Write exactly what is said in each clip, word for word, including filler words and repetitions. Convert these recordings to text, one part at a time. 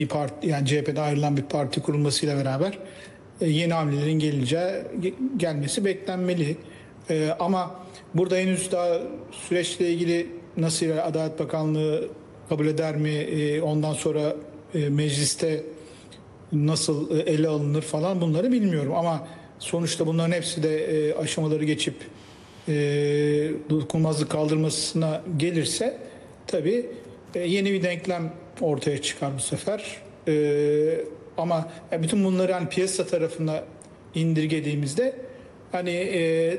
bir parti, yani C H P'de ayrılan bir parti kurulmasıyla beraber e, yeni hamlelerin geleceği gelmesi beklenmeli. E, ama burada henüz daha süreçle ilgili nasıl Adalet Bakanlığı kabul eder mi? E, ondan sonra e, mecliste nasıl e, ele alınır falan bunları bilmiyorum. Ama sonuçta bunların hepsi de e, aşamaları geçip e, dokunulmazlık kaldırmasına gelirse tabii e, yeni bir denklem ortaya çıkar bu sefer. E, ama ya bütün bunları hani piyasa tarafına indirgediğimizde hani e,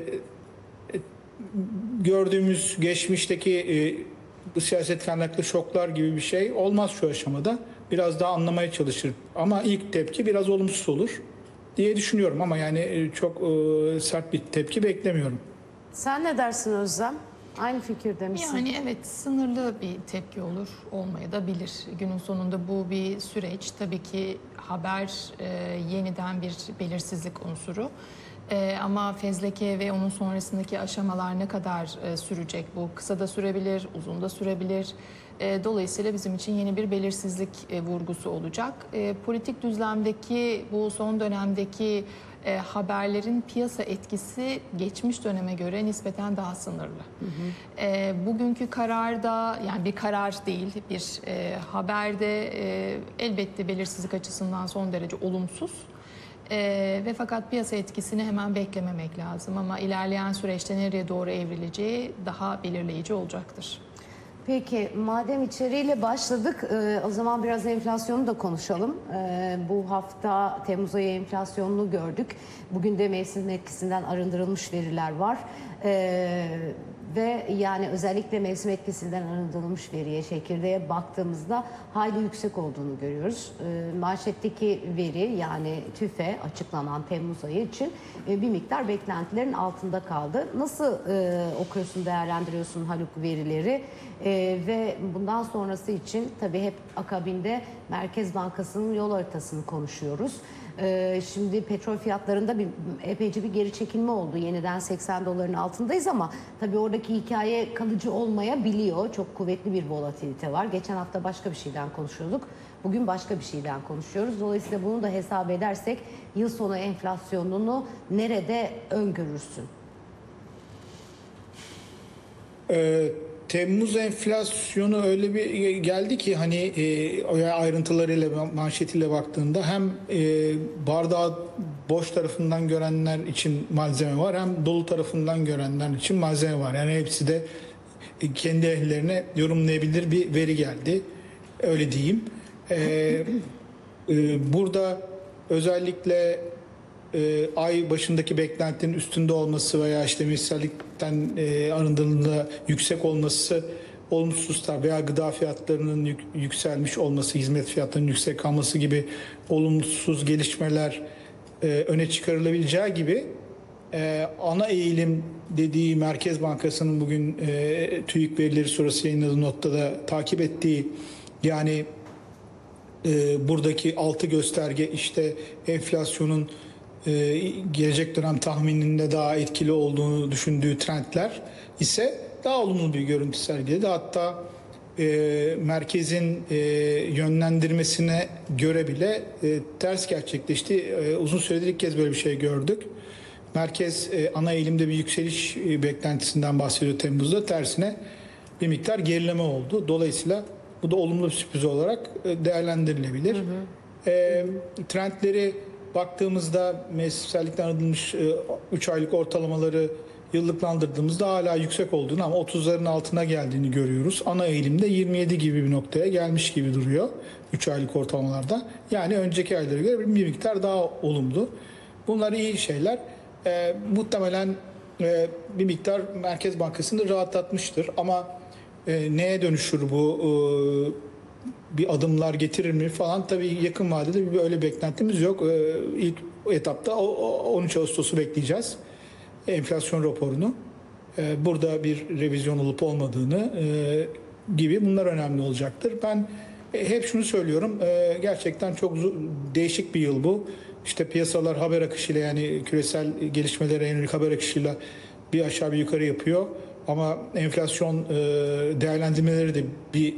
gördüğümüz geçmişteki e, bu siyaset kaynaklı şoklar gibi bir şey olmaz şu aşamada. Biraz daha anlamaya çalışır. Ama ilk tepki biraz olumsuz olur diye düşünüyorum. Ama yani e, çok e, sert bir tepki beklemiyorum. Sen ne dersin Özlem? Aynı fikirde misin? Yani evet, sınırlı bir tepki olur, olmaya da bilir. Günün sonunda bu bir süreç. Tabii ki haber e, yeniden bir belirsizlik unsuru. E, ama fezleke ve onun sonrasındaki aşamalar ne kadar e, sürecek? Bu kısa da sürebilir, uzun da sürebilir. E, dolayısıyla bizim için yeni bir belirsizlik e, vurgusu olacak. E, politik düzlemdeki bu son dönemdeki e, haberlerin piyasa etkisi geçmiş döneme göre nispeten daha sınırlı. Hı hı. E, bugünkü kararda, yani bir karar değil, bir e, haberde e, elbette belirsizlik açısından son derece olumsuz. Ee, ve fakat piyasa etkisini hemen beklememek lazım, ama ilerleyen süreçte nereye doğru evrileceği daha belirleyici olacaktır. Peki madem içeriğiyle başladık e, o zaman biraz enflasyonu da konuşalım. E, bu hafta Temmuz ayı enflasyonunu gördük. Bugün de mevsimin etkisinden arındırılmış veriler var. E, ve yani özellikle mevsim etkisinden arındırılmış veriye, çekirdeğe baktığımızda hayli yüksek olduğunu görüyoruz. E, manşetteki veri, yani TÜFE açıklanan Temmuz ayı için e, bir miktar beklentilerin altında kaldı. Nasıl e, okuyorsun, değerlendiriyorsun Haluk verileri? E, ve bundan sonrası için tabii hep akabinde Merkez Bankası'nın yol haritasını konuşuyoruz. Ee, şimdi petrol fiyatlarında bir epeyce bir geri çekilme oldu. Yeniden seksen doların altındayız ama tabii oradaki hikaye kalıcı olmayabiliyor. Çok kuvvetli bir volatilite var. Geçen hafta başka bir şeyden konuşuyorduk. Bugün başka bir şeyden konuşuyoruz. Dolayısıyla bunu da hesap edersek yıl sonu enflasyonunu nerede öngörürsün? Evet. Temmuz enflasyonu öyle bir geldi ki hani e, ayrıntılarıyla, manşetiyle baktığında hem e, bardağı boş tarafından görenler için malzeme var, hem dolu tarafından görenler için malzeme var. Yani hepsi de e, kendi ellerine yorumlayabilir bir veri geldi. Öyle diyeyim. E, e, burada özellikle e, ay başındaki beklentinin üstünde olması veya işte mevsimlikten e, arındırıldığında yüksek olması olumsuzlar veya gıda fiyatlarının yük, yükselmiş olması, hizmet fiyatlarının yüksek kalması gibi olumsuz gelişmeler e, öne çıkarılabileceği gibi e, ana eğilim dediği Merkez Bankası'nın bugün e, TÜİK verileri sonrası yayınladığı notta da takip ettiği, yani e, buradaki altı gösterge işte enflasyonun Ee, gelecek dönem tahmininde daha etkili olduğunu düşündüğü trendler ise daha olumlu bir görüntü sergiledi. Hatta e, merkezin e, yönlendirmesine göre bile e, ters gerçekleşti. E, uzun süredir ilk kez böyle bir şey gördük. Merkez e, ana eğilimde bir yükseliş e, beklentisinden bahsediyor Temmuz'da. Tersine bir miktar gerileme oldu. Dolayısıyla bu da olumlu bir sürpriz olarak e, değerlendirilebilir. Hı hı. E, trendleri baktığımızda mevsimsellikten arındırılmış üç aylık ortalamaları yıllıklandırdığımızda hala yüksek olduğunu ama otuzların altına geldiğini görüyoruz. Ana eğilimde yirmi yedi gibi bir noktaya gelmiş gibi duruyor üç aylık ortalamalarda. Yani önceki aylara göre bir miktar daha olumlu. Bunlar iyi şeyler. E, muhtemelen e, bir miktar Merkez Bankası'nı rahatlatmıştır ama e, neye dönüşür bu? E, bir adımlar getirir mi falan, tabii yakın vadede bir öyle beklentimiz yok. Ee, ilk etapta on üç Ağustos'u bekleyeceğiz. Enflasyon raporunu. Ee, burada bir revizyon olup olmadığını e, gibi bunlar önemli olacaktır. Ben e, hep şunu söylüyorum. E, gerçekten çok değişik bir yıl bu. İşte piyasalar haber akışıyla, yani küresel gelişmelere yönelik haber akışıyla bir aşağı bir yukarı yapıyor. Ama enflasyon e, değerlendirmeleri de bir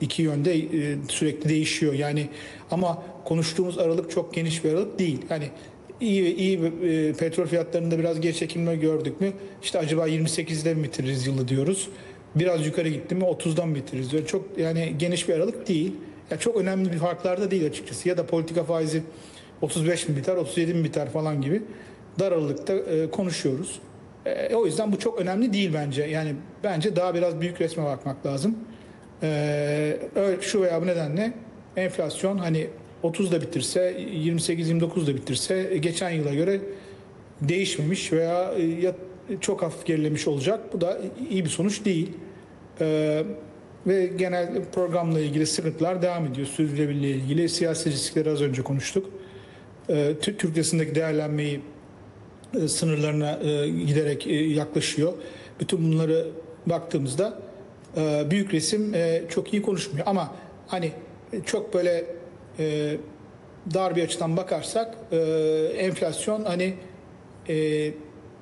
iki yönde e, sürekli değişiyor. Yani ama konuştuğumuz aralık çok geniş bir aralık değil. Yani iyi iyi e, petrol fiyatlarında biraz geri çekilme gördük mü? İşte acaba yirmi sekizde mi bitiririz yılı diyoruz. Biraz yukarı gitti mi otuzdan mı bitiririz diyor. Çok yani geniş bir aralık değil. Yani çok önemli bir farklar da değil açıkçası. Ya da politika faizi otuz beş mi biter, otuz yedi mi biter falan gibi dar aralıkta e, konuşuyoruz. E, o yüzden bu çok önemli değil bence. Yani bence daha biraz büyük resme bakmak lazım. E, öyle, şu veya bu nedenle enflasyon hani otuzda bitirse, yirmi sekiz yirmi dokuzda bitirse geçen yıla göre değişmemiş veya e, ya çok hafif gerilemiş olacak. Bu da iyi bir sonuç değil. E, ve genel programla ilgili sıkıntılar devam ediyor. Sürdürülebilirliğe ilgili siyasi riskleri az önce konuştuk. E, Türk lirasındaki değerlenmeyi e, sınırlarına e, giderek e, yaklaşıyor. Bütün bunları baktığımızda e, büyük resim e, çok iyi konuşmuyor. Ama hani çok böyle e, dar bir açıdan bakarsak e, enflasyon hani e, e,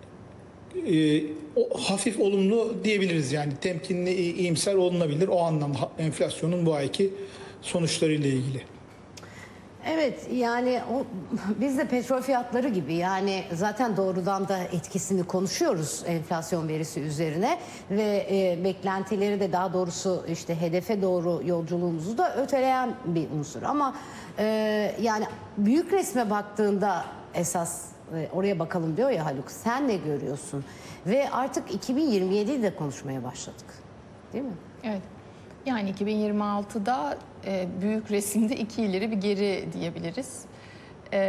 o, hafif olumlu diyebiliriz. Yani temkinli, iyimser olunabilir. O anlamda enflasyonun bu ayki sonuçlarıyla ilgili. Evet, yani o, biz de petrol fiyatları gibi yani zaten doğrudan da etkisini konuşuyoruz enflasyon verisi üzerine ve e, beklentileri de daha doğrusu işte hedefe doğru yolculuğumuzu da öteleyen bir unsur. Ama e, yani büyük resme baktığında esas e, oraya bakalım diyor ya Haluk, sen ne görüyorsun? Ve artık iki bin yirmi yediyi de konuşmaya başladık, değil mi? Evet. Yani iki bin yirmi altıda e, büyük resimde iki ileri bir geri diyebiliriz. E,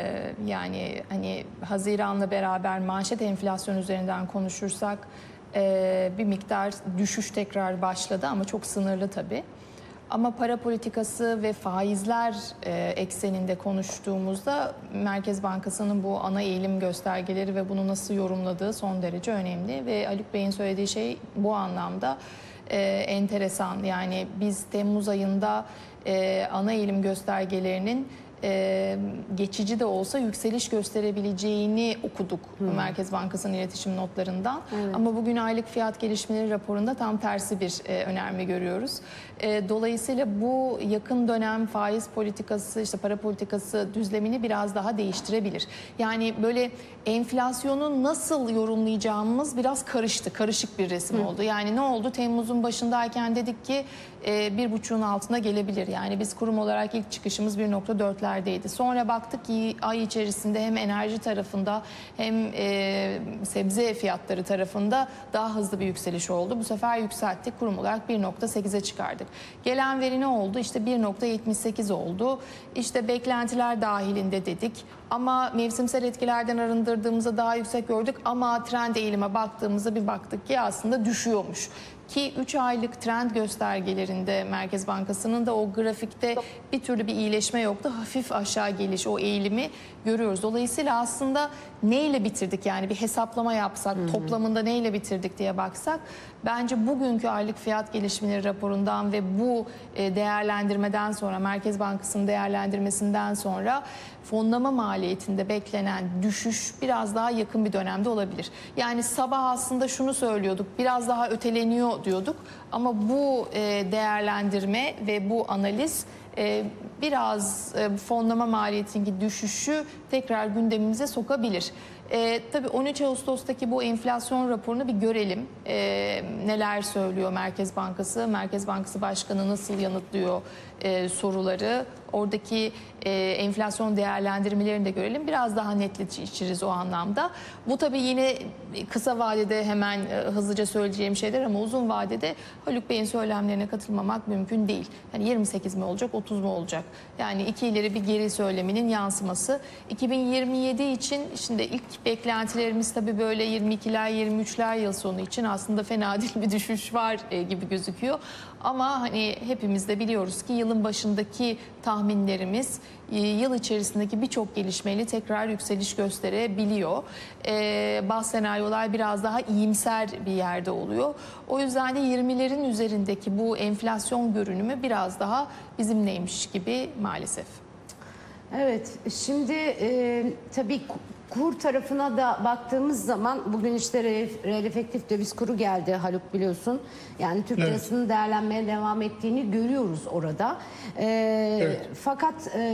yani hani Haziran'la beraber manşet enflasyon üzerinden konuşursak e, bir miktar düşüş tekrar başladı ama çok sınırlı tabii. Ama para politikası ve faizler e, ekseninde konuştuğumuzda Merkez Bankası'nın bu ana eğilim göstergeleri ve bunu nasıl yorumladığı son derece önemli. Ve Haluk Bey'in söylediği şey bu anlamda e, enteresan. Yani biz Temmuz ayında e, ana eğilim göstergelerinin e, geçici de olsa yükseliş gösterebileceğini okuduk hmm. Merkez Bankası'nın iletişim notlarından. Evet. Ama bugün aylık fiyat gelişmeleri raporunda tam tersi bir e, önerme görüyoruz. E, dolayısıyla bu yakın dönem faiz politikası, işte para politikası düzlemini biraz daha değiştirebilir. Yani böyle enflasyonu nasıl yorumlayacağımız biraz karıştı, karışık bir resim hmm. oldu. Yani ne oldu? Temmuz'un başındayken dedik ki e, bir buçuğun altına gelebilir. Yani biz kurum olarak ilk çıkışımız bir nokta dörtlerdeydi. Sonra baktık ki ay içerisinde hem enerji tarafında hem e, sebze fiyatları tarafında daha hızlı bir yükseliş oldu. Bu sefer yükselttik. Kurum olarak bir nokta sekize çıkardık. Gelen veri ne oldu? İşte bir nokta yetmiş sekiz oldu. İşte beklentiler dahilinde dedik. Ama mevsimsel etkilerden arındırdığımızda daha yüksek gördük. Ama trend eğilime baktığımızda bir baktık ki aslında düşüyormuş. Ki üç aylık trend göstergelerinde Merkez Bankası'nın da o grafikte bir türlü bir iyileşme yoktu. Hafif aşağı geliş, o eğilimi görüyoruz. Dolayısıyla aslında neyle bitirdik, yani bir hesaplama yapsak, hı hı. toplamında neyle bitirdik diye baksak, bence bugünkü aylık fiyat gelişmeleri raporundan ve bu değerlendirmeden sonra, Merkez Bankası'nın değerlendirmesinden sonra fonlama maliyetinde beklenen düşüş biraz daha yakın bir dönemde olabilir. Yani sabah aslında şunu söylüyorduk, biraz daha öteleniyor diyorduk ama bu değerlendirme ve bu analiz biraz fonlama maliyetindeki düşüşü tekrar gündemimize sokabilir. E, tabii on üç Ağustos'taki bu enflasyon raporunu bir görelim. E, neler söylüyor Merkez Bankası? Merkez Bankası Başkanı nasıl yanıtlıyor e, soruları? Oradaki e, enflasyon değerlendirmelerini de görelim. Biraz daha netleşiriz o anlamda. Bu tabii yine kısa vadede hemen e, hızlıca söyleyeceğim şeyler ama uzun vadede Haluk Bey'in söylemlerine katılmamak mümkün değil. Yani yirmi sekiz mi olacak, otuz mu olacak? Yani iki ileri bir geri söyleminin yansıması. iki bin yirmi yedi için şimdi ilk beklentilerimiz tabii böyle yirmi ikiler yirmi üçler yıl sonu için aslında fena değil bir düşüş var e, gibi gözüküyor. Ama hani hepimiz de biliyoruz ki yılın başındaki tahminlerimiz e, yıl içerisindeki birçok gelişmeyle tekrar yükseliş gösterebiliyor. E, bazı senaryolar biraz daha iyimser bir yerde oluyor. O yüzden de yirmilerin üzerindeki bu enflasyon görünümü biraz daha bizimleymiş gibi maalesef. Evet, şimdi e, tabii Kur tarafına da baktığımız zaman bugün işte reel, reel efektif döviz kuru geldi Haluk, biliyorsun. Yani Türk Evet. lirasının değerlenmeye devam ettiğini görüyoruz orada. Ee, Evet. Fakat e,